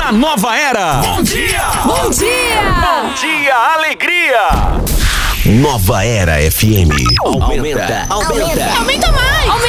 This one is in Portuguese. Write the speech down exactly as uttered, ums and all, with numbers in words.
na nova era. Bom dia! Bom dia! Bom dia, alegria! Nova Era F M. Aumenta, aumenta, aumenta. Aumenta mais! Aumenta